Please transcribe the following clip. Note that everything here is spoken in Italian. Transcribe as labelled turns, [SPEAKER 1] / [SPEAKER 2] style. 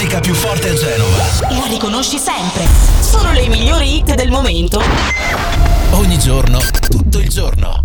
[SPEAKER 1] musica più forte a Genova.
[SPEAKER 2] La riconosci sempre. Sono le migliori hit del momento.
[SPEAKER 1] Ogni giorno, tutto il giorno.